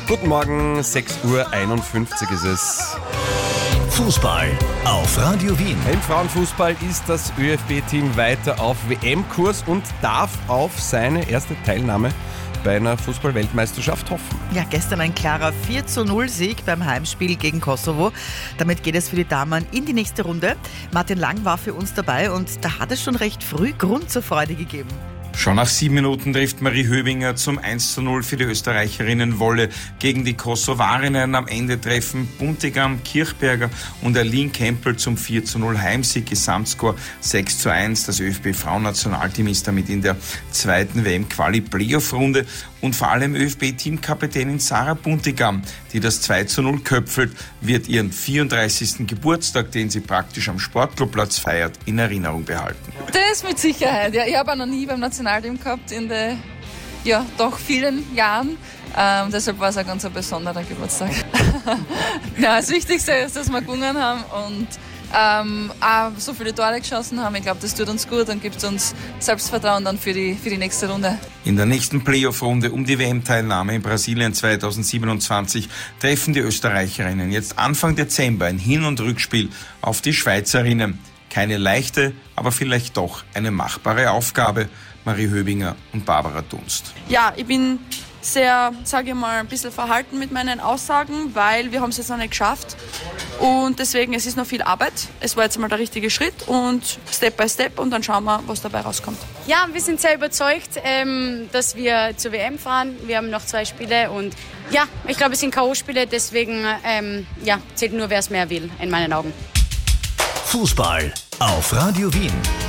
Guten Morgen, 6:51 Uhr ist es. Fußball auf Radio Wien. Im Frauenfußball ist das ÖFB-Team weiter auf WM-Kurs und darf auf seine erste Teilnahme bei einer Fußball-Weltmeisterschaft hoffen. Ja, gestern ein klarer 4:0-Sieg beim Heimspiel gegen Kosovo. Damit geht es für die Damen in die nächste Runde. Martin Lang war für uns dabei und da hat es schon recht früh Grund zur Freude gegeben. Schon nach 7 Minuten trifft Marie Höbinger zum 1:0 für die Österreicherinnen Wolle gegen die Kosovarinnen. Am Ende treffen Buntigam, Kirchberger und Aline Kempel zum 4:0 Heimsieg. Gesamtscore 6:1. Das ÖFB-Frauennationalteam ist damit in der zweiten WM-Quali-Playoff-Runde. Und vor allem ÖFB-Teamkapitänin Sarah Buntigam, die das 2:0 köpfelt, wird ihren 34. Geburtstag, den sie praktisch am Sportclubplatz feiert, in Erinnerung behalten. Das mit Sicherheit, ja. Ich habe auch noch nie beim Nationalteam gehabt in den doch vielen Jahren. Deshalb war es ein ganz besonderer Geburtstag. Ja, das Wichtigste ist, dass wir gewonnen haben und auch so viele Tore geschossen haben. Ich glaube, das tut uns gut und gibt uns Selbstvertrauen dann für die nächste Runde. In der nächsten Playoff-Runde um die WM-Teilnahme in Brasilien 2027 treffen die Österreicherinnen jetzt Anfang Dezember ein Hin- und Rückspiel auf die Schweizerinnen. Keine leichte, aber vielleicht doch eine machbare Aufgabe. Marie Höbinger und Barbara Dunst. Ja, ich bin sehr, sage ich mal, ein bisschen verhalten mit meinen Aussagen, weil wir haben es jetzt noch nicht geschafft. Und deswegen, es ist noch viel Arbeit. Es war jetzt mal der richtige Schritt und Step by Step und dann schauen wir, was dabei rauskommt. Ja, wir sind sehr überzeugt, dass wir zur WM fahren. Wir haben noch 2 Spiele und ja, ich glaube, es sind K.O.-Spiele, deswegen zählt nur, wer es mehr will, in meinen Augen. Fußball auf Radio Wien.